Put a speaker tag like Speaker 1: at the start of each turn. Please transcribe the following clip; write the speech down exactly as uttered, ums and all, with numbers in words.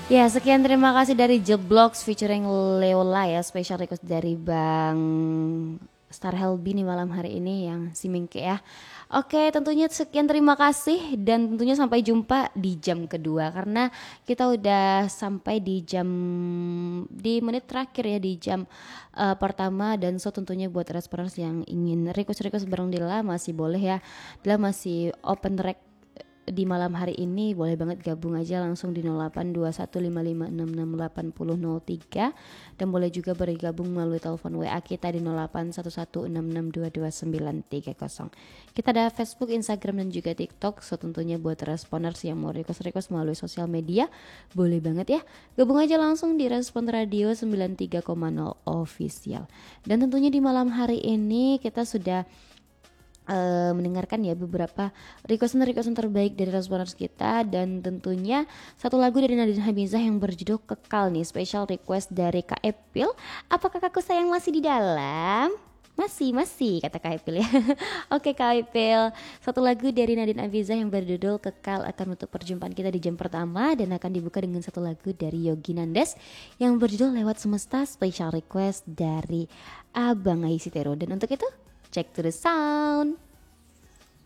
Speaker 1: Ya, sekian terima kasih dari Jeblox featuring Leola ya, special request dari Bang Star Helby nih malam hari ini yang si Mingke ya. Oke, tentunya sekian terima kasih dan tentunya sampai jumpa di jam kedua karena kita udah sampai di jam di menit terakhir ya di jam uh, pertama dan so tentunya buat responders yang ingin request-request bareng Dila masih boleh ya. Dila masih open rec di malam hari ini boleh banget gabung aja langsung di nol delapan dua satu lima lima enam enam delapan nol nol tiga dan boleh juga bergabung melalui telepon W A kita di nol delapan satu satu enam enam dua dua sembilan tiga nol. Kita ada Facebook, Instagram dan juga TikTok. So tentunya buat responders yang mau request-request melalui sosial media boleh banget ya. Gabung aja langsung di Respon Radio sembilan tiga koma nol official. Dan tentunya di malam hari ini kita sudah Uh, mendengarkan ya beberapa requestan-requestan terbaik dari responders kita dan tentunya satu lagu dari Nadine Hamizah yang berjudul Kekal nih, special request dari Kak Epil. Apakah kakakku sayang masih di dalam? Masih, masih kata Kak Epil ya. Oke Kak Epil, satu lagu dari Nadine Hamizah yang berjudul Kekal akan menutup perjumpaan kita di jam pertama dan akan dibuka dengan satu lagu dari Yogi Nandes yang berjudul Lewat Semesta, special request dari Abang Aisitero. Dan untuk itu check to the sound.